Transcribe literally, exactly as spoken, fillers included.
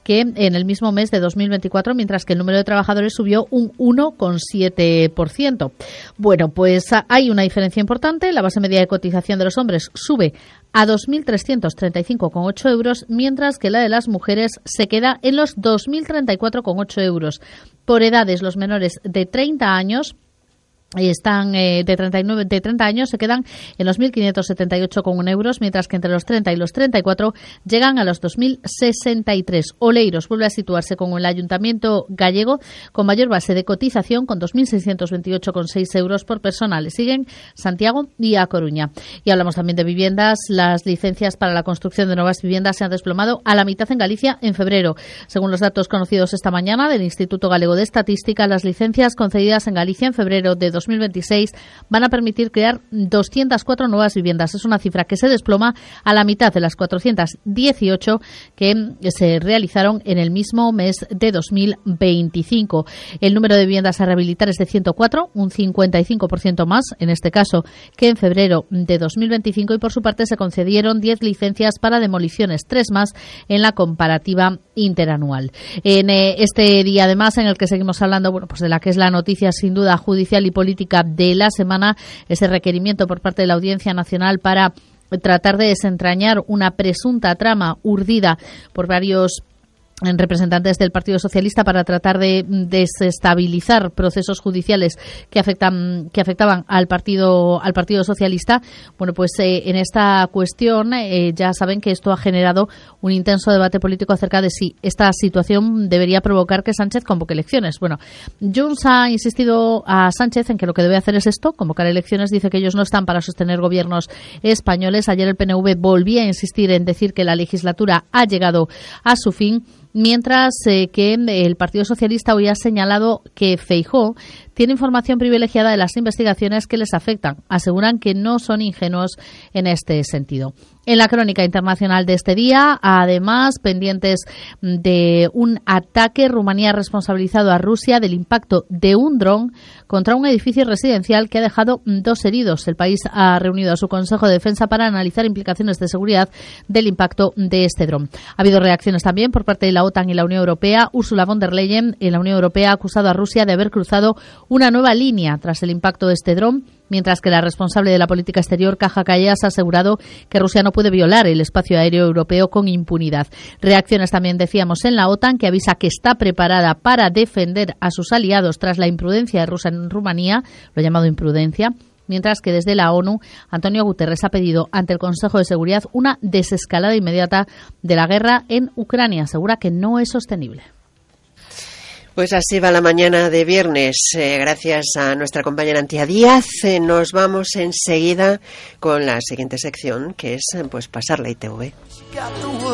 que en el mismo mes de dos mil veinticuatro, mientras que el número de trabajadores subió un uno coma siete por ciento. Bueno, pues hay una diferencia importante. La base media de cotización de los hombres sube a dos mil trescientos treinta y cinco coma ocho euros, mientras que la de las mujeres se queda en los dos mil treinta y cuatro coma ocho euros. Por edades, los menores de treinta años están eh, de treinta y nueve, de treinta años se quedan en los mil quinientos setenta y ocho coma uno euros, mientras que entre los treinta y los treinta y cuatro llegan a los dos mil sesenta y tres. Oleiros vuelve a situarse con el ayuntamiento gallego con mayor base de cotización, con dos mil seiscientos veintiocho coma seis euros por persona. Le siguen Santiago y A Coruña. Y hablamos también de viviendas. Las licencias para la construcción de nuevas viviendas se han desplomado a la mitad en Galicia en febrero. Según los datos conocidos esta mañana del Instituto Galego de Estadística, las licencias concedidas en Galicia en febrero de dos mil veintiséis van a permitir crear doscientas cuatro nuevas viviendas. Es una cifra que se desploma a la mitad de las cuatrocientas dieciocho que se realizaron en el mismo mes de dos mil veinticinco. El número de viviendas a rehabilitar es de ciento cuatro, un cincuenta y cinco por ciento más, en este caso, que en febrero de dos mil veinticinco, y por su parte se concedieron diez licencias para demoliciones, tres más en la comparativa interanual. En eh, este día, además, en el que seguimos hablando, bueno, pues de la que es la noticia sin duda judicial y política de la semana, ese requerimiento por parte de la Audiencia Nacional para tratar de desentrañar una presunta trama urdida por varios en representantes del Partido Socialista para tratar de desestabilizar procesos judiciales que afectan que afectaban al Partido al Partido Socialista. Bueno, pues eh, en esta cuestión eh, ya saben que esto ha generado un intenso debate político acerca de si esta situación debería provocar que Sánchez convoque elecciones. Bueno, Junts ha insistido a Sánchez en que lo que debe hacer es esto, convocar elecciones. Dice que ellos no están para sostener gobiernos españoles. Ayer el P N V volvía a insistir en decir que la legislatura ha llegado a su fin, mientras eh, que el Partido Socialista hoy ha señalado que Feijóo tiene información privilegiada de las investigaciones que les afectan. Aseguran que no son ingenuos en este sentido. En la crónica internacional de este día, además, pendientes de un ataque, Rumanía ha responsabilizado a Rusia del impacto de un dron contra un edificio residencial que ha dejado dos heridos. El país ha reunido a su Consejo de Defensa para analizar implicaciones de seguridad del impacto de este dron. Ha habido reacciones también por parte de la OTAN y la Unión Europea. Ursula von der Leyen en la Unión Europea ha acusado a Rusia de haber cruzado una nueva línea tras el impacto de este dron, mientras que la responsable de la política exterior, Kaja Kallas, ha asegurado que Rusia no puede violar el espacio aéreo europeo con impunidad. Reacciones también, decíamos, en la OTAN, que avisa que está preparada para defender a sus aliados tras la imprudencia de Rusia en Rumanía, lo llamado imprudencia, mientras que desde la ONU, Antonio Guterres ha pedido ante el Consejo de Seguridad una desescalada inmediata de la guerra en Ucrania. Asegura que no es sostenible. Pues así va la mañana de viernes. Eh, gracias a nuestra compañera Antía Díaz. Eh, nos vamos enseguida con la siguiente sección, que es pues pasar la I T V.